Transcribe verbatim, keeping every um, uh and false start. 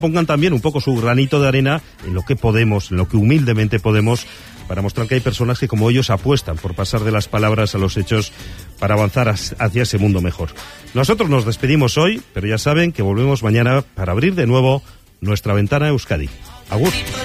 pongan también un poco su granito de arena en lo que podemos, en lo que humildemente podemos, para mostrar que hay personas que como ellos apuestan por pasar de las palabras a los hechos para avanzar hacia ese mundo mejor. Nosotros nos despedimos hoy, pero ya saben que volvemos mañana para abrir de nuevo nuestra ventana a Euskadi. Agur.